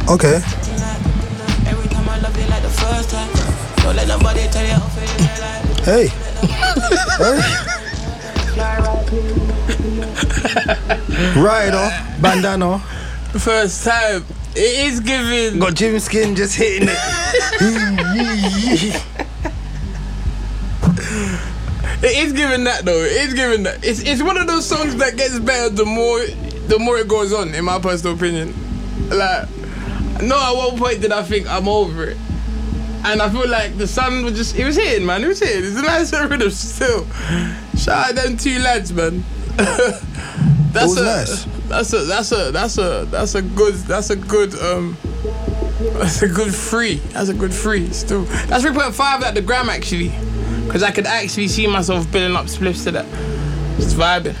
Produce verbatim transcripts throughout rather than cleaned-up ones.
Okay. Hey. Hey. Rider, bandana. First time. It is giving. Got Jim Skin just hitting it. It is giving that though. It is giving that. It's it's one of those songs that gets better the more the more it goes on. In my personal opinion, like no, at one point did I think I'm over it, and I feel like the sun was just it was hitting, man. It was hitting. It's a nice rhythm still. Shout out them two lads, man. That's it was a nice. that's a that's a that's a that's a good that's a good um. That's a good free. That's a good free still. That's three point five at the gram actually. Cause I could actually see myself building up spliffs to that. Just vibing.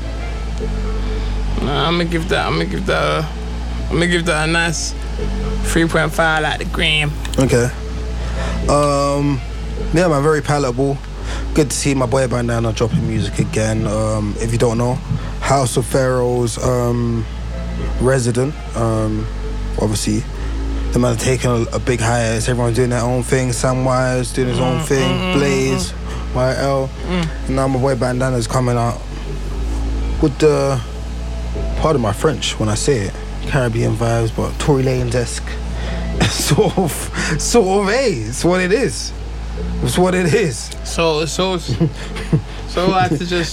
Nah, I'm gonna give that, I'm gonna give that a, I'm gonna give that a nice three point five like the gram. Okay. Um, yeah, man, very palatable. Good to see my boy Bandana dropping music again. Um, if you don't know, House of Pharaoh's um, resident, um, obviously. The man are taking a, a big hiatus. Everyone's doing their own thing. Samwise doing his own Mm, thing. mm, Blaze, mm. Y L. Mm. And now my boy Bandana's coming out with the, pardon my French when I say it, Caribbean vibes, but Tory Lanez-esque. sort of, sort of, hey, it's what it is. It's what it is. So, so, so I had to just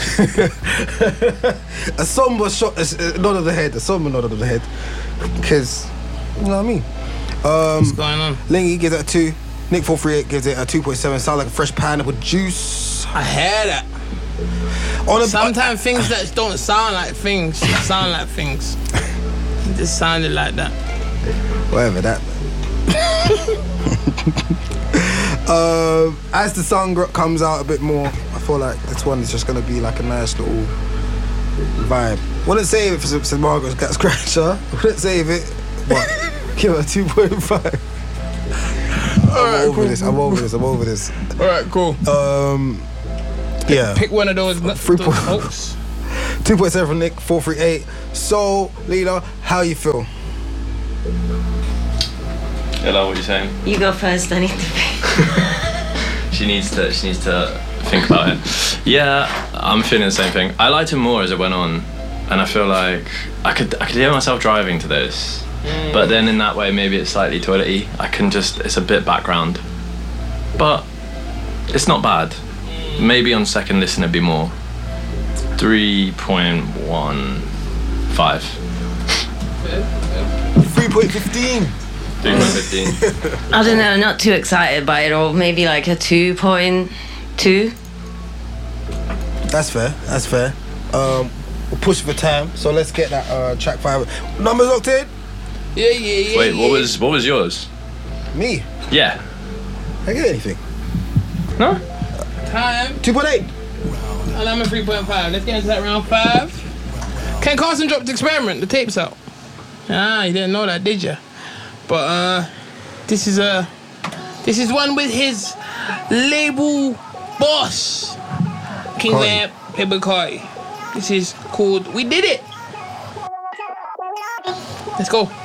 a somber shot, a nod of the head, a somber nod of the head, because you know what I mean. Um, What's going on? Lingy gives it a two. Nick four three eight gives it a two point seven. Sounds like a fresh pineapple juice. I hear that. On a, Sometimes uh, things that don't sound like things sound like things. It just sounded like that. Whatever that. um, as the song comes out a bit more, I feel like this one is just gonna be like a nice little vibe. Wouldn't save it for St Margaret's Cat Scratcher. Wouldn't save it, but give it a two point five. I'm right, over cool, this. cool, I'm over cool. this. I'm over this. All right, cool. Um, yeah. Pick one of those. Three those point folks. Two point seven from Nick. Four three eight. So, leader, how you feel? Hello, what are you saying? You go first. I need to think. She needs to. She needs to think about it. Yeah, I'm feeling the same thing. I liked him more as it went on, and I feel like I could. I could hear myself driving to this. Mm. But then in that way, maybe it's slightly toilety. I can just. It's a bit background, but it's not bad. Maybe on second listen it'd be more. three point one five. three point one five. three point one five. I don't know. Not too excited by it, or maybe like a two point two. That's fair. That's fair. Um, we'll push for time, so let's get that uh, track five. Numbers locked in. Yeah, yeah, yeah. Wait, yeah. what was what was yours? Me. Yeah. I get anything. No. Time. two point eight. And I'm a three point five. Let's get into that round five. Ken Carson dropped Experiment. The tape's out. Ah, you didn't know that, did you? But uh, this is a this is one with his label boss, King Vamp, Playboy Carti. This is called We Did It. Let's go.